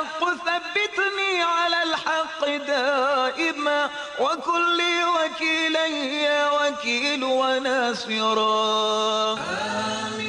الحق ثبتني على الحق دائما، وكن لي وكيلا يا وكيل وناصرا.